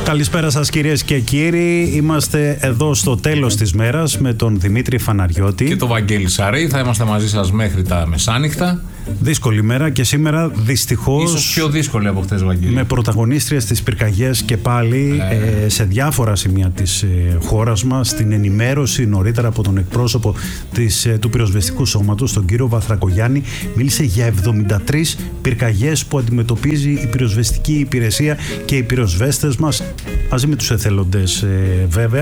Καλησπέρα σας κυρίες και κύριοι. Είμαστε εδώ στο τέλος της μέρας με τον Δημήτρη Φαναριώτη και τον Βαγγέλη Σαρή. Θα είμαστε μαζί σας μέχρι τα μεσάνυχτα. Δύσκολη μέρα και σήμερα δυστυχώς. Ίσως πιο δύσκολη από χτες, Βαγγέλη. Με πρωταγωνίστριες τις πυρκαγιές και πάλι σε διάφορα σημεία της χώρας μας. Στην ενημέρωση νωρίτερα από τον εκπρόσωπο του πυροσβεστικού σώματος, τον κύριο Βαθρακογιάννη, μίλησε για 73 πυρκαγιές που αντιμετωπίζει η πυροσβεστική υπηρεσία και οι πυροσβέστες μας, μαζί με τους εθελοντές βέβαια,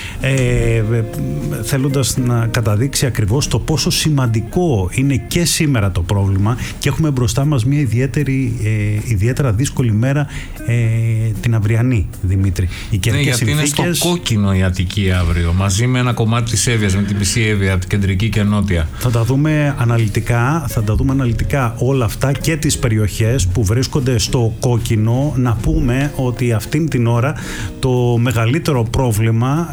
θέλοντας να καταδείξει ακριβώς το πόσο σημαντικό είναι και σήμερα το πρόβλημα και έχουμε μπροστά μας μια ιδιαίτερα δύσκολη μέρα την αυριανή, Δημήτρη. Γιατί είναι στο κόκκινο η Αττική αύριο, μαζί με ένα κομμάτι της Εύβοιας, με την μισή Εύβοια, από την κεντρική και νότια. Θα τα δούμε αναλυτικά όλα αυτά και τις περιοχές που βρίσκονται στο κόκκινο. Να πούμε ότι αυτήν την ώρα το μεγαλύτερο πρόβλημα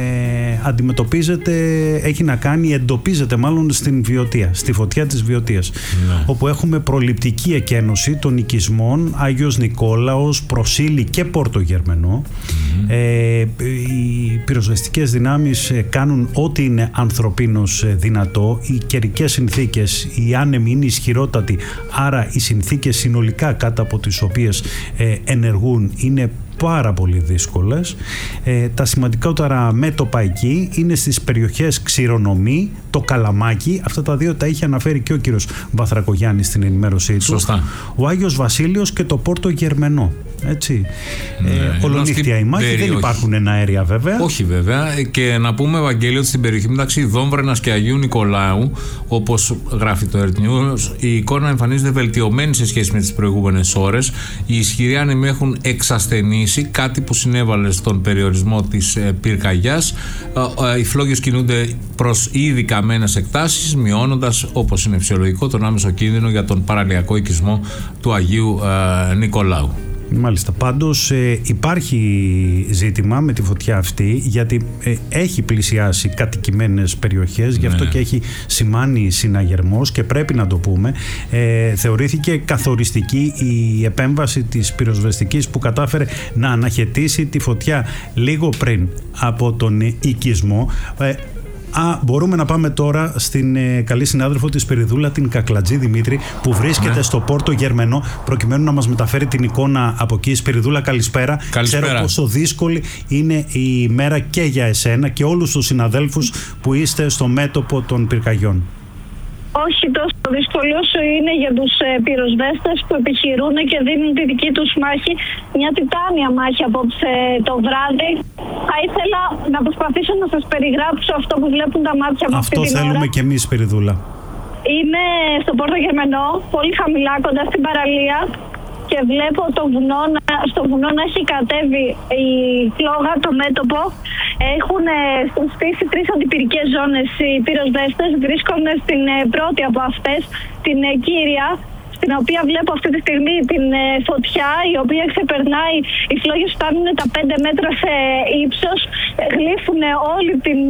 εντοπίζεται μάλλον στην Βιωτία, στη φωτιά της Βιωτίας, όπου έχουμε προληπτική εκένωση των οικισμών Άγιος Νικόλαος, Προσήλη και Πόρτο Γερμενό. Οι πυροσβεστικές δυνάμεις κάνουν ό,τι είναι ανθρωπίνως δυνατό. Οι καιρικές συνθήκες, οι άνεμοι είναι ισχυρότατοι, άρα οι συνθήκες συνολικά κάτω από τις οποίες ενεργούν είναι πάρα πολύ δύσκολες. Τα σημαντικότερα μέτωπα εκεί είναι στις περιοχές Ξηρονομή, το Καλαμάκι. Αυτά τα δύο τα είχε αναφέρει και ο κύριος Βαθρακογιάννης στην ενημέρωσή του. Σωστά. Ο Άγιος Βασίλειος και το Πόρτο Γερμενό. Έτσι. Ολονύχτια η μάχη, δεν υπάρχουν αέρια βέβαια. Όχι βέβαια. Και να πούμε, Βαγγέλη, ότι στην περιοχή μεταξύ Δόμβρενας και Αγίου Νικολάου, όπως γράφει το Earth News, η εικόνα εμφανίζεται βελτιωμένη σε σχέση με τις προηγούμενες ώρες. Οι ισχυροί άνεμοι έχουν εξασθενήσει, κάτι που συνέβαλε στον περιορισμό της πυρκαγιάς. Οι φλόγες κινούνται προς ήδη καμένες εκτάσεις, μειώνοντας, όπως είναι φυσιολογικό, τον άμεσο κίνδυνο για τον παραλιακό οικισμό του Αγίου Νικολάου. Μάλιστα. Πάντως υπάρχει ζήτημα με τη φωτιά αυτή, γιατί έχει πλησιάσει κατοικημένες περιοχές, γι' αυτό και έχει σημάνει συναγερμός και πρέπει να το πούμε. Θεωρήθηκε καθοριστική η επέμβαση της πυροσβεστικής που κατάφερε να αναχαιτήσει τη φωτιά λίγο πριν από τον οικισμό. Μπορούμε να πάμε τώρα στην καλή συνάδελφο της Σπυριδούλα, την Κακλατζή Δημήτρη, που βρίσκεται στο Πόρτο Γερμενό, προκειμένου να μας μεταφέρει την εικόνα από εκεί. Σπυριδούλα, καλησπέρα. Καλησπέρα. Ξέρω πόσο δύσκολη είναι η μέρα και για εσένα και όλους τους συναδέλφους που είστε στο μέτωπο των πυρκαγιών. Όχι τόσο δύσκολο όσο είναι για τους πυροσβέστες που επιχειρούν και δίνουν τη δική τους μάχη, μια τιτάνια μάχη απόψε το βράδυ. Θα ήθελα να προσπαθήσω να σας περιγράψω αυτό που βλέπουν τα μάτια μου αυτή την ώρα. Αυτό θέλουμε και εμείς, Σπυριδούλα. Είμαι στο Πόρτο Γερμενό, πολύ χαμηλά, κοντά στην παραλία, και βλέπω στο βουνό να έχει κατέβει η φλόγα, το μέτωπο. Έχουν στήσει 3 αντιπυρικές ζώνες οι πυροσβέστες. Βρίσκομαι στην πρώτη από αυτές, την κύρια, στην οποία βλέπω αυτή τη στιγμή την φωτιά, η οποία ξεπερνάει, οι φλόγες φτάνουν τα 5 μέτρα σε ύψος, γλύφουν όλη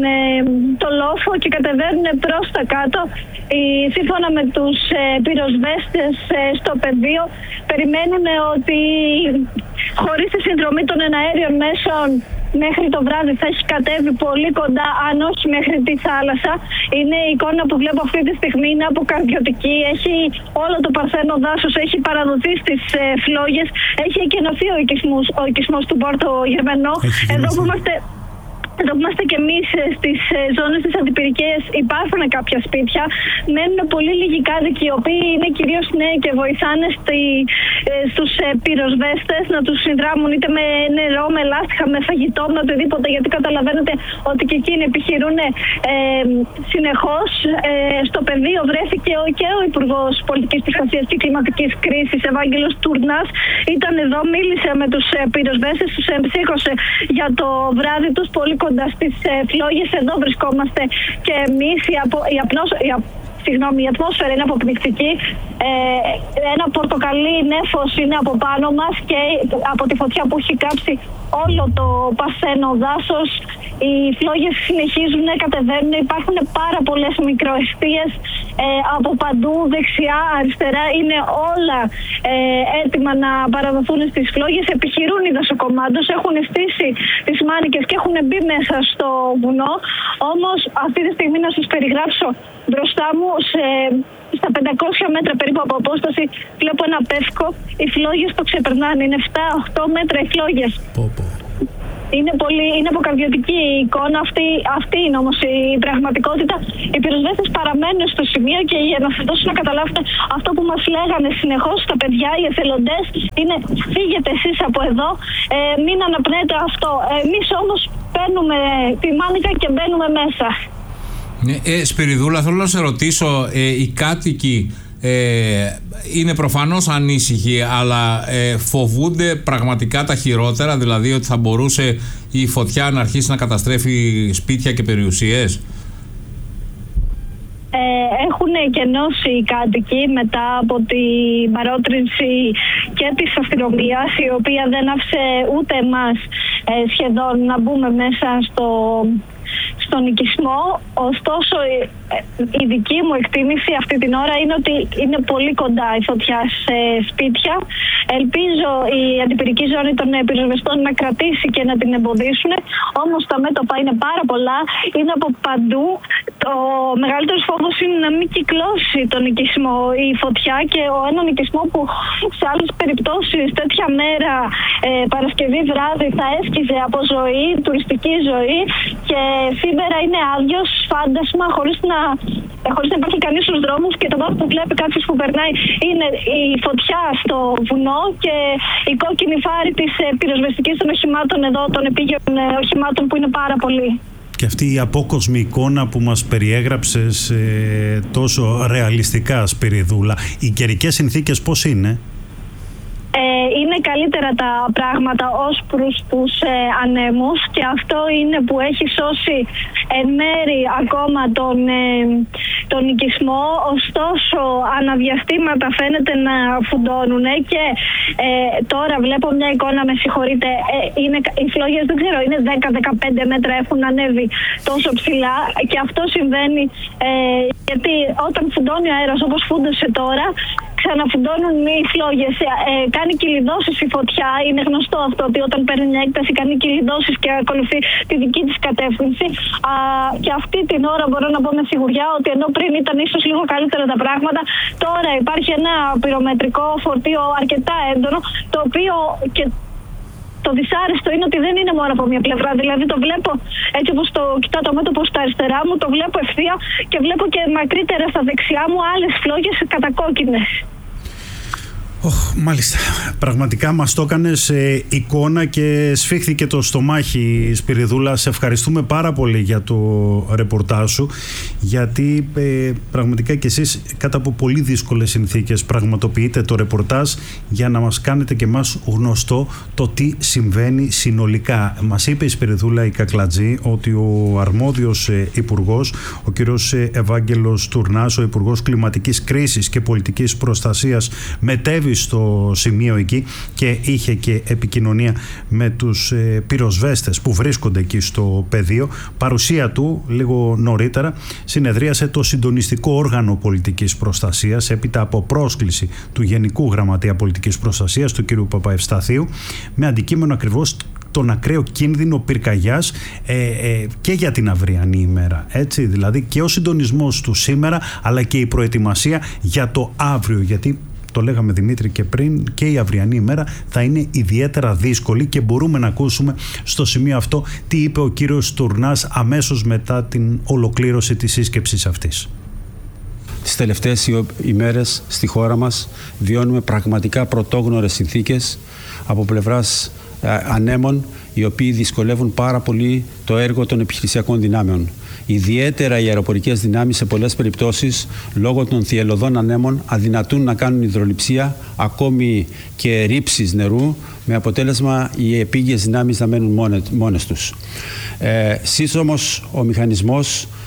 το λόφο και κατεβαίνουν προς τα κάτω. Σύμφωνα με τους πυροσβέστες στο πεδίο, περιμένουν ότι χωρίς τη συνδρομή των εναέριων μέσων μέχρι το βράδυ θα έχει κατέβει πολύ κοντά, αν όχι μέχρι τη θάλασσα. Είναι η εικόνα που βλέπω αυτή τη στιγμή, είναι αποκαρδιωτική. Έχει όλο το παρθένο δάσος, έχει παραδοθεί στις φλόγες, έχει εκενωθεί ο οικισμός του Πόρτο Γερμενό. Εδώ που είμαστε και εμείς στις ζώνες της αντιπυρικές, υπάρχουν κάποια σπίτια. Μένουν πολύ λίγοι κάτοικοι, οι οποίοι είναι κυρίως νέοι και βοηθάνε στους πυροσβέστες να τους συνδράμουν είτε με νερό, με λάστιχα, με φαγητό, με οτιδήποτε. Γιατί καταλαβαίνετε ότι και εκείνοι επιχειρούν συνεχώς. Στο πεδίο βρέθηκε και ο Υπουργός Πολιτικής Προστασίας και Κλιματικής Κρίσης, Ευάγγελος Τουρνάς. Ήταν εδώ, μίλησε με τους πυροσβέστες, τους εμψύχωσε για το βράδυ τους πολύ κοντά στις φλόγες. Εδώ βρισκόμαστε και εμείς. Η ατμόσφαιρα είναι αποπνικτική. Ένα πορτοκαλί νέφος είναι από πάνω μας και από τη φωτιά που έχει κάψει όλο το πασένο δάσος. Οι φλόγες συνεχίζουν, κατεβαίνουν. Υπάρχουν πάρα πολλές μικροαιστείες. από παντού, δεξιά, αριστερά, είναι όλα έτοιμα να παραδοθούν στις φλόγες. Επιχειρούν οι δασοκομάντους, έχουν στήσει τις μάνικες και έχουν μπει μέσα στο βουνό. Όμως αυτή τη στιγμή να σας περιγράψω μπροστά μου, στα 500 μέτρα περίπου από απόσταση, βλέπω ένα πεύκο. Οι φλόγες το ξεπερνάνε, είναι 7-8 μέτρα οι φλόγες. Είναι αποκαρδιωτική η εικόνα, αυτή είναι όμως η πραγματικότητα. Οι πυροσβέστες παραμένουν στο σημείο και για να σας δώσω να καταλάβετε αυτό που μας λέγανε συνεχώς τα παιδιά, οι εθελοντές, είναι φύγετε εσείς από εδώ, μην αναπνέετε αυτό. Εμείς όμως παίρνουμε τη μάνικα και μπαίνουμε μέσα. Σπυριδούλα, θέλω να σε ρωτήσω, οι κάτοικοι είναι προφανώς ανήσυχοι, αλλά φοβούνται πραγματικά τα χειρότερα, δηλαδή ότι θα μπορούσε η φωτιά να αρχίσει να καταστρέφει σπίτια και περιουσίες? Έχουν εκενώσει οι κάτοικοι μετά από την παρότρινση και της αστυνομίας, η οποία δεν άφησε ούτε εμάς σχεδόν να μπούμε μέσα στον οικισμό. Ωστόσο η δική μου εκτίμηση αυτή την ώρα είναι ότι είναι πολύ κοντά η φωτιά σε σπίτια. Ελπίζω η αντιπυρική ζώνη των πυροσβεστών να κρατήσει και να την εμποδίσουν. Όμως τα μέτωπα είναι πάρα πολλά, είναι από παντού. Το μεγαλύτερος φόβος είναι να μην κυκλώσει τον οικισμό η φωτιά, και έναν οικισμό που σε άλλες περιπτώσεις τέτοια μέρα, Παρασκευή βράδυ, θα έσκυζε από ζωή, τουριστική ζωή, και σήμερα είναι άδειος, φάντασμα, χωρίς να υπάρχει κανείς στους δρόμους, και το μόνο που βλέπει κάποιος που περνάει είναι η φωτιά στο βουνό και η κόκκινη φάρη της πυροσβεστικής των οχημάτων εδώ, των επίγειων οχημάτων, που είναι πάρα πολύ. Και αυτή η απόκοσμη εικόνα που μας περιέγραψες τόσο ρεαλιστικά, Σπυριδούλα, οι καιρικές συνθήκες πώς είναι? Είναι καλύτερα τα πράγματα ως προς τους ανέμους, και αυτό είναι που έχει σώσει εν μέρη ακόμα τον οικισμό. Ωστόσο αναδιαστήματα φαίνεται να φουντώνουν, και τώρα βλέπω μια εικόνα, με συγχωρείτε, οι φλόγες δεν ξέρω, είναι 10-15 μέτρα, έχουν ανέβει τόσο ψηλά, και αυτό συμβαίνει γιατί όταν φουντώνει ο αέρας όπως φούντωσε τώρα, ξαναφουντώνουν οι φλόγες. Κάνει κυλιδώσεις η φωτιά. Είναι γνωστό αυτό, ότι όταν παίρνει μια έκταση κάνει κυλιδώσεις και ακολουθεί τη δική της κατεύθυνση. Και αυτή την ώρα μπορώ να πω με σιγουριά ότι ενώ πριν ήταν ίσως λίγο καλύτερα τα πράγματα, τώρα υπάρχει ένα πυρομετρικό φορτίο αρκετά έντονο, το οποίο και το δυσάρεστο είναι ότι δεν είναι μόνο από μια πλευρά. Δηλαδή το βλέπω έτσι όπως το κοιτάω το μέτωπο στα αριστερά μου, το βλέπω ευθεία, και βλέπω και μακρύτερα στα δεξιά μου άλλες φλόγες κατακόκκινες. Μάλιστα. Πραγματικά μας το έκανες εικόνα και σφίχθηκε το στομάχι, Σπυριδούλα. Σε ευχαριστούμε πάρα πολύ για το ρεπορτάζ σου, γιατί πραγματικά και εσείς κάτω από πολύ δύσκολες συνθήκες πραγματοποιείτε το ρεπορτάζ για να μας κάνετε και εμάς γνωστό το τι συμβαίνει συνολικά. Μας είπε η Σπυριδούλα η Κακλατζή ότι ο αρμόδιος υπουργός, ο κύριος Ευάγγελος Τουρνάς, ο υπουργός κλιματικής κρίσης και πολιτικής προστασίας, μετέβη στο σημείο εκεί και είχε και επικοινωνία με τους πυροσβέστες που βρίσκονται εκεί στο πεδίο. Παρουσία του λίγο νωρίτερα συνεδρίασε το συντονιστικό όργανο πολιτικής προστασίας, έπειτα από πρόσκληση του Γενικού Γραμματέα Πολιτικής Προστασίας, του κ. Παπαευσταθίου, με αντικείμενο ακριβώς τον ακραίο κίνδυνο πυρκαγιάς και για την αυριανή ημέρα. Έτσι, δηλαδή και ο συντονισμός του σήμερα, αλλά και η προετοιμασία για το αύριο, γιατί το λέγαμε, Δημήτρη, και πριν, και η αυριανή ημέρα θα είναι ιδιαίτερα δύσκολη, και μπορούμε να ακούσουμε στο σημείο αυτό τι είπε ο κύριος Τουρνάς αμέσως μετά την ολοκλήρωση της σύσκεψης αυτής. Τις τελευταίες ημέρες στη χώρα μας βιώνουμε πραγματικά πρωτόγνωρες συνθήκες από πλευράς ανέμων, οι οποίοι δυσκολεύουν πάρα πολύ το έργο των επιχειρησιακών δυνάμεων. Ιδιαίτερα οι αεροπορικές δυνάμεις σε πολλές περιπτώσεις, λόγω των θυελλωδών ανέμων, αδυνατούν να κάνουν υδρολειψία, ακόμη και ρήψεις νερού, με αποτέλεσμα οι επίγειες δυνάμεις να μένουν μόνες τους. Σύσσωμος ο μηχανισμός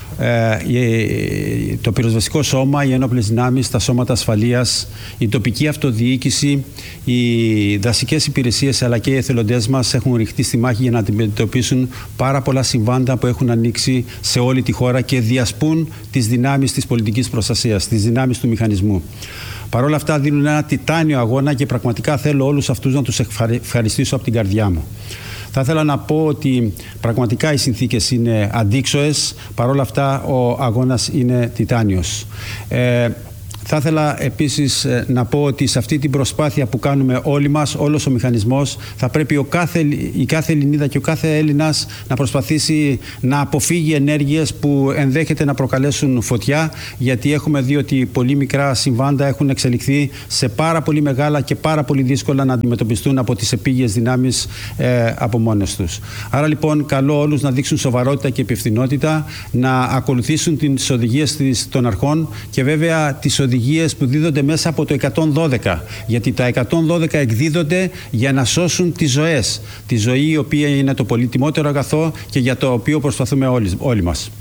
το πυροσβεστικό σώμα, οι ένοπλες δυνάμεις, τα σώματα ασφαλείας, η τοπική αυτοδιοίκηση, οι δασικές υπηρεσίες αλλά και οι εθελοντές μας έχουν ρηχτεί στη μάχη για να αντιμετωπίσουν πάρα πολλά συμβάντα που έχουν ανοίξει σε όλη τη χώρα και διασπούν τις δυνάμεις της πολιτικής προστασίας, τις δυνάμεις του μηχανισμού. Παρ' όλα αυτά δίνουν ένα τιτάνιο αγώνα και πραγματικά θέλω όλους αυτούς να τους ευχαριστήσω από την καρδιά μου. Θα ήθελα να πω ότι πραγματικά οι συνθήκες είναι αντίξωες, παρ' όλα αυτά ο αγώνας είναι τιτάνιος. Θα ήθελα επίσης να πω ότι σε αυτή την προσπάθεια που κάνουμε όλοι μας, όλος ο μηχανισμός, θα πρέπει η κάθε Ελληνίδα και ο κάθε Έλληνας να προσπαθήσει να αποφύγει ενέργειες που ενδέχεται να προκαλέσουν φωτιά, γιατί έχουμε δει ότι πολύ μικρά συμβάντα έχουν εξελιχθεί σε πάρα πολύ μεγάλα και πάρα πολύ δύσκολα να αντιμετωπιστούν από τις επίγειες δυνάμεις από μόνες τους. Άρα λοιπόν καλώ όλους να δείξουν σοβαρότητα και υπευθυνότητα, να ακολουθήσουν τις οδηγίες των αρχών και βέβαια τις οδηγίες που δίδονται μέσα από το 112, γιατί τα 112 εκδίδονται για να σώσουν τις ζωές. Τη ζωή η οποία είναι το πολυτιμότερο αγαθό και για το οποίο προσπαθούμε όλοι μας.